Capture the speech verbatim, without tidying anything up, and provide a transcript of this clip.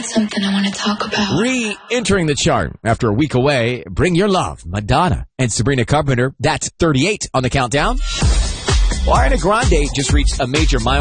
Something I want to talk about. Re-entering the chart after a week away, Bring Your Love, Madonna and Sabrina Carpenter. That's thirty-eight on the countdown. Ariana Grande just reached a major milestone.